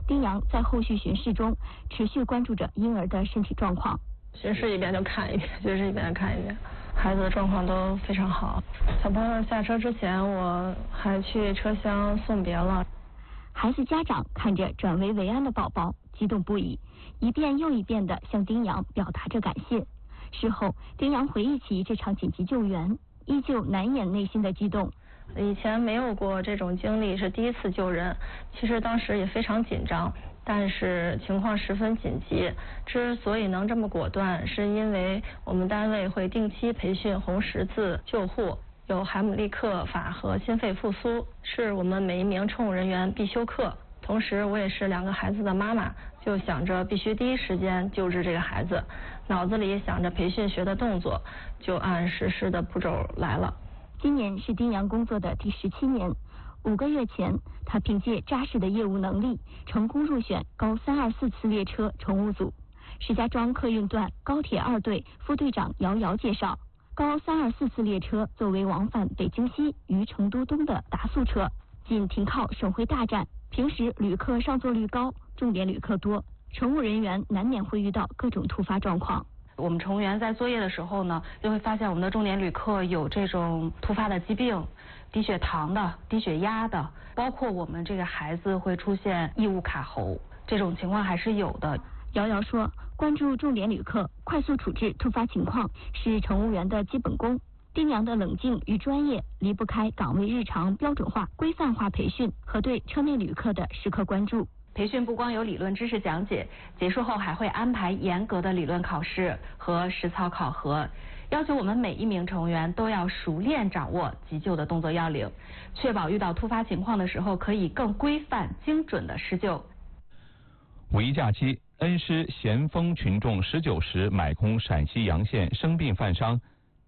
丁阳在后续巡视中持续关注着婴儿的身体状况。 巡视一遍就看一遍，巡视一遍看一遍，孩子的状况都非常好。小朋友下车之前，我还去车厢送别了。 孩子家长看着转危为安的宝宝，激动不已，一遍又一遍地向丁阳表达着感谢。事后，丁阳回忆起这场紧急救援，依旧难掩内心的激动。 以前没有过这种经历，是第一次救人，其实当时也非常紧张，但是情况十分紧急。之所以能这么果断，是因为我们单位会定期培训红十字救护，有海姆立克法和心肺复苏，是我们每一名乘务人员必修课。同时，我也是2个孩子的妈妈，就想着必须第一时间救治这个孩子，脑子里想着培训学的动作，就按实施的步骤来了。 今年是丁阳工作的第17年，5个月前，他凭借扎实的业务能力，成功入选高324次列车乘务组。石家庄客运段高铁2队副队长姚瑶介绍，高324次列车作为往返北京西与成都东的达速车，仅停靠省会大站，平时旅客上座率高，重点旅客多，乘务人员难免会遇到各种突发状况。 我们乘务员在作业的时候呢，就会发现我们的重点旅客有这种突发的疾病，低血糖的、低血压的，包括我们这个孩子会出现异物卡喉，这种情况还是有的。 瑶瑶说，关注重点旅客，快速处置突发情况是乘务员的基本功。丁阳的冷静与专业离不开岗位日常标准化、规范化培训和对车内旅客的时刻关注。 培训不光有理论知识讲解，结束后还会安排严格的理论考试和实操考核，要求我们每一名乘务员都要熟练掌握急救的动作要领，确保遇到突发情况的时候可以更规范精准的施救。 五一假期，恩施咸丰群众19时买空陕西洋县生病犯伤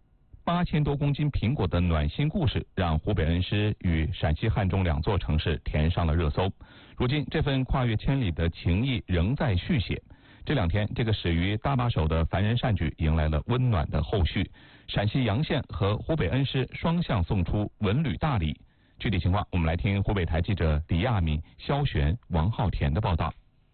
8000多公斤苹果的暖心故事，让湖北恩施与陕西汉中2座城市填上了热搜。如今，这份跨越千里的情谊仍在续写。这2天，这个始于搭把手的凡人善举迎来了温暖的后续。陕西洋县和湖北恩施双向送出文旅大礼。具体情况，我们来听湖北台记者李亚敏、肖璇、王浩田的报道。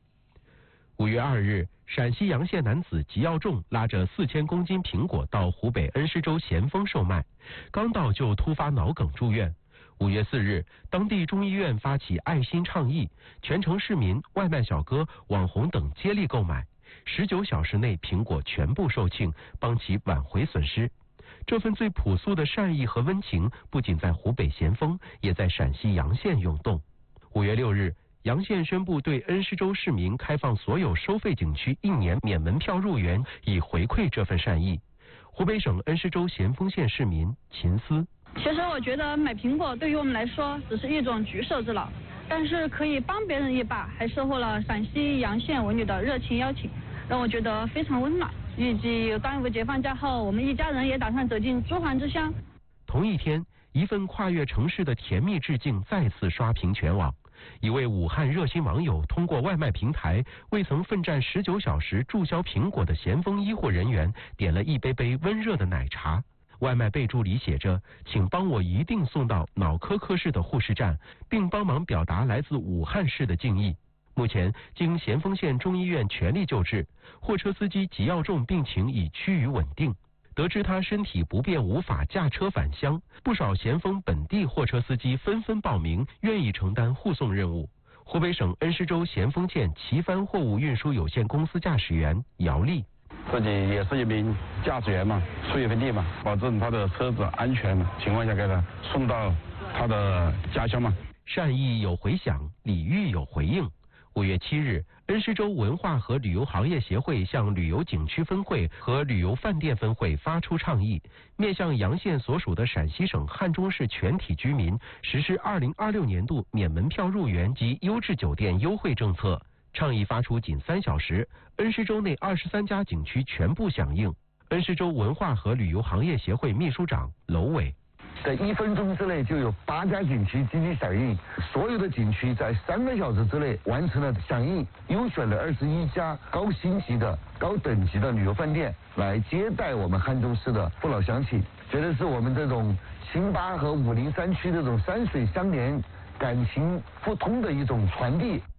5月2日，陕西洋县男子吉耀仲拉着4000公斤苹果到湖北恩施州咸丰售卖，刚到就突发脑梗住院。5月4日，当地中医院发起爱心倡议，全城市民、外卖小哥、网红等接力购买，19小时内苹果全部售罄，帮其挽回损失。这份最朴素的善意和温情，不仅在湖北咸丰，也在陕西洋县涌动。5月6日，洋县宣布对恩施州市民开放所有收费景区1年免门票入园，以回馈这份善意。湖北省恩施州咸丰县市民秦思。 其实我觉得买苹果对于我们来说只是一种举手之劳，但是可以帮别人一把，还收获了陕西洋县文旅的热情邀请，让我觉得非常温暖。预计端午节放假后，我们一家人也打算走进珠环之乡。 同一天，一份跨越城市的甜蜜致敬再次刷屏全网。一位武汉热心网友通过外卖平台为曾奋战19小时注销苹果的咸丰医护人员点了一杯杯温热的奶茶。外卖备注里写着，请帮我一定送到脑科科室的护士站，并帮忙表达来自武汉市的敬意。目前经咸丰县中医院全力救治，货车司机吉耀仲病情已趋于稳定。得知他身体不便无法驾车返乡，不少咸丰本地货车司机纷纷报名，愿意承担护送任务。湖北省恩施州咸丰县旗帆货物运输有限公司驾驶员姚丽。 自己也是一名驾驶员嘛，出一份力嘛，保证他的车子安全情况下给他送到他的家乡嘛。 善意有回响，礼遇有回应。5月7日，恩施州文化和旅游行业协会向旅游景区分会和旅游饭店分会发出倡议，面向洋县所属的陕西省汉中市全体居民实施2026年度免门票入园及优质酒店优惠政策。倡议发出仅3小时，恩施州内23家景区全部响应。恩施州文化和旅游行业协会秘书长娄伟。 在1分钟之内就有8家景区积极响应，所有的景区在3个小时之内完成了响应，优选了21家高星级的、高等级的旅游饭店来接待我们汉中市的父老乡亲，觉得是我们这种辛巴和武陵山区这种山水相连、感情互通的一种传递。